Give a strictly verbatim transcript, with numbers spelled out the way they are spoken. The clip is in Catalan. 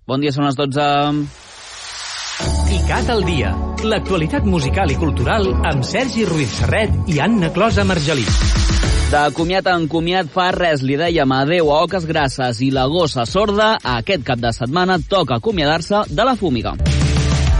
Bon dia, són les dotze. ICAT al dia. L'actualitat musical i cultural amb Sergi Ruiz Serret i Anna Closa Margelí. De comiat en comiat fa res, li dèiem adeu a Oques Grasses i la Gossa Sorda. Aquest cap de setmana toca acomiadar-se de la Fúmiga.